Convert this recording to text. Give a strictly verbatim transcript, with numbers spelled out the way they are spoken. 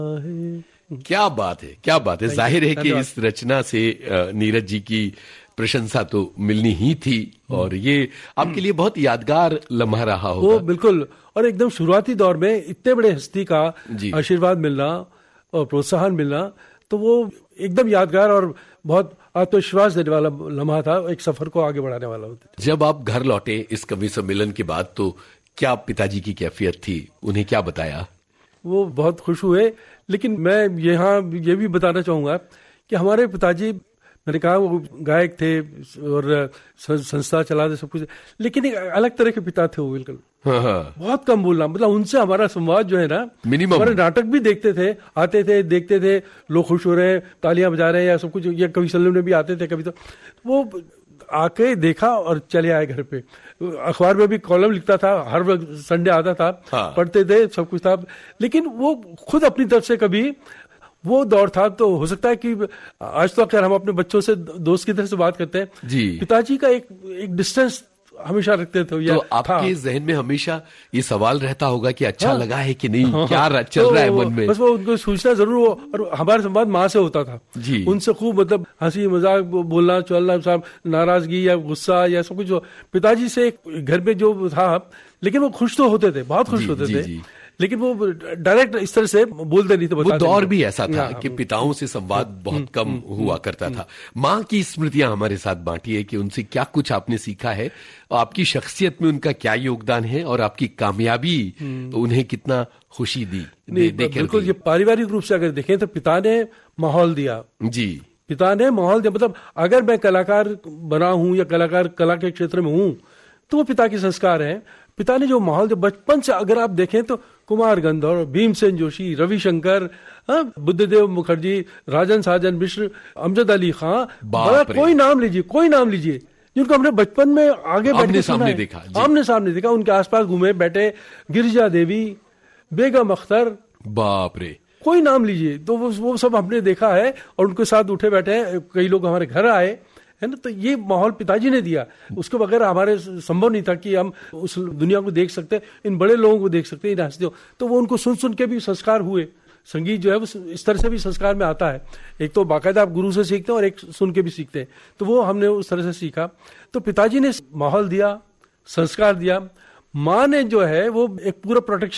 क्या बात है, क्या बात है। जाहिर है कि इस रचना से नीरज जी की प्रशंसा तो मिलनी ही थी और ये आपके लिए बहुत यादगार लम्हा रहा होगा। वो बिल्कुल, और एकदम शुरुआती दौर में इतने बड़े हस्ती का आशीर्वाद मिलना और प्रोत्साहन मिलना, तो वो एकदम यादगार और बहुत आत्मविश्वास देने वाला लम्हा था, एक सफर को आगे बढ़ाने वाला होता था। जब आप घर लौटे इस कवि सम्मेलन के बाद, तो क्या पिताजी की कैफियत थी, उन्हें क्या बताया? वो बहुत खुश हुए, लेकिन मैं यहाँ ये भी बताना चाहूँगा कि हमारे पिताजी, मैंने कहा वो गायक थे और संस्था चलाते सब कुछ, लेकिन एक अलग तरह के पिता थे वो, बिल्कुल हाँ हाँ। बहुत कम बोलना, मतलब उनसे हमारा संवाद जो है ना, मिनिमम। हमारे नाटक भी देखते थे, आते थे, देखते थे, लोग खुश हो रहे हैं, तालियां बजा रहे हैं या सब कुछ, या कभी सल्लम ने भी आते थे कभी, तो वो आके देखा और चले आए घर पे। अखबार में भी कॉलम लिखता था, हर वक्त संडे आता था, हाँ। पढ़ते थे, सब कुछ था, लेकिन वो खुद अपनी तरफ से कभी, वो दौर था, तो हो सकता है कि आज तो अक्सर हम अपने बच्चों से दोस्त की तरह से बात करते हैं जी, पिताजी का एक एक डिस्टेंस हमेशा रखते थे। तो आपके जहन में हमेशा ये सवाल रहता होगा कि अच्छा हाँ, लगा है कि नहीं, हाँ, क्या चल तो रहा है मन में? बस वो उनको सूचना जरूर हो, और हमारा संवाद माँ से होता था जी, उनसे खूब मतलब हंसी मजाक बोलना चलना, साहब नाराजगी या गुस्सा या सब कुछ। पिताजी से घर में जो था, लेकिन वो खुश तो होते थे, बहुत खुश होते थे, लेकिन वो डायरेक्ट इस तरह से बोलते नहीं थे। वो दौर भी ऐसा था कि पिताओं से संवाद बहुत कम हुआ करता था। माँ की स्मृतियां हमारे साथ बांटी है कि उनसे क्या कुछ आपने सीखा है, आपकी शख्सियत में उनका क्या योगदान है, और आपकी कामयाबी उन्हें कितना खुशी दी। नहीं, बिल्कुल, ये पारिवारिक रूप से अगर देखें तो पिता ने माहौल दिया जी, पिता ने माहौल दिया। मतलब अगर मैं कलाकार बना हूं या कलाकार कला के क्षेत्र में हूं, तो वो पिता के संस्कार है। पिता ने जो माहौल दिया बचपन से, अगर आप देखें तो कुमार गंधर्व, भीमसेन जोशी, रविशंकर, बुद्धदेव मुखर्जी, राजन साजन मिश्र, अमजद अली खां, बड़ा कोई नाम लीजिए, कोई नाम लीजिए जिनको हमने बचपन में आगे बैठे सामने देखा, आमने सामने देखा, उनके आसपास घूमे बैठे, गिरिजा देवी, बेगम अख्तर, बाप रे, कोई नाम लीजिए, तो वो, वो सब हमने देखा है और उनके साथ उठे बैठे हैं। कई लोग हमारे घर आए है ना, तो ये माहौल पिताजी ने दिया, उसके बगैर हमारे संभव नहीं था कि हम उस दुनिया को देख सकते, इन बड़े लोगों को देख सकते, इन हस्तियों। तो वो उनको सुन सुन के भी संस्कार हुए। संगीत जो है वो इस तरह से भी संस्कार में आता है, एक तो बाकायदा आप गुरु से सीखते हैं और एक सुन के भी सीखते हैं, तो वो हमने उस तरह से सीखा। तो पिताजी ने माहौल दिया, संस्कार दिया। माँ ने जो है वो एक पूरा प्रोटेक्शन